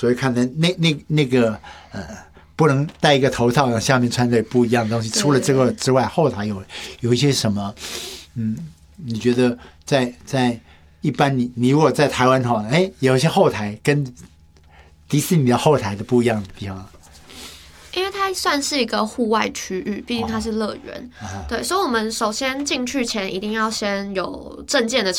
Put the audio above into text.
所谓看的那个不能戴一个头套，下面穿着不一样的东西。除了这个之外，后台有一些什么？你觉得在一般你如果在台湾哈，有一些后台跟迪士尼的后台的不一样的地方。 因为它算是一个户外区域，毕竟它是乐园，对，所以我们首先进去前一定要先有证件的